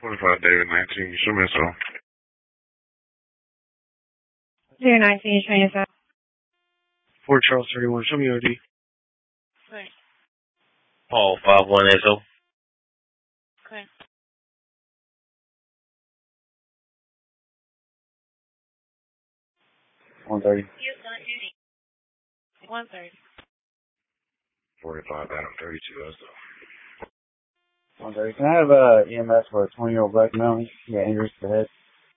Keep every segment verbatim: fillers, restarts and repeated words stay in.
forty-five David nineteen, show me a cell. David nineteen, show me a cell. Fort Charles thirty-one, show me O D. Okay. Paul five one S O. Okay. one thirty. one thirty. forty-five Adam thirty-two S O. one thirty. Can I have uh, E M S for a twenty-year-old black male? He got injuries to the head.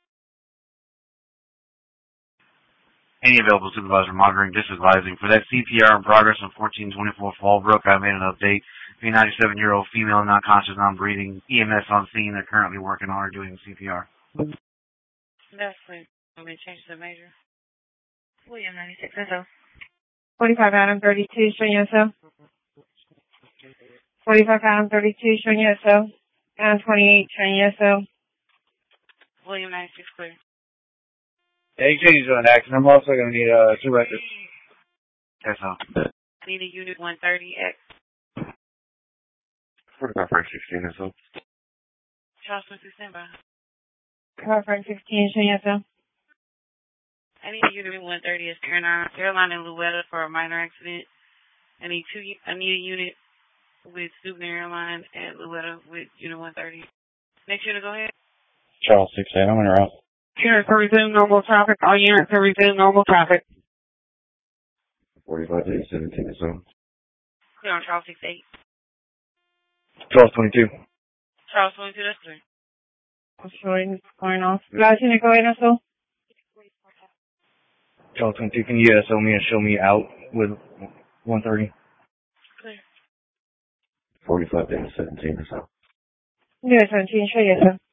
Any available supervisor monitoring, disadvising. For that C P R in progress on fourteen twenty-four Fallbrook, I made an update. A ninety-seven-year-old female, non-conscious, non-breathing, E M S on scene. They're currently working on her doing C P R. That's clear. I'm going to change the major. William ninety-six S O. forty-five Adam thirty-two, showing you S O. forty-five Adam thirty-two, showing you S O. Adam twenty-eight, showing you S O. William ninety-six, clear. Yeah, you changed to an action. I'm also going to need uh, two records. S O. Need a unit one thirty X. forty-five Frank sixteen S O. Charleston to standby. Car Frank sixteen, showing you S O. I need a unit one thirty as Carolina, Carolina and Louetta for a minor accident. I need two. I need a unit with Souvenir Airline at Louetta with unit one thirty. Next unit, go ahead. Charles six eight, I'm in a route. Units to resume normal traffic. All units to resume normal traffic. forty-five David seventeen S O. Clear on Charles six eight. Charles twenty-two. Charles twenty-two, that's clear. I'm showing going off. Last unit, go ahead, S O. Charles twenty-two, can you S O me and show me out with one thirty? Clear. forty-five David seventeen S O. Unit seventeen, show you, S O.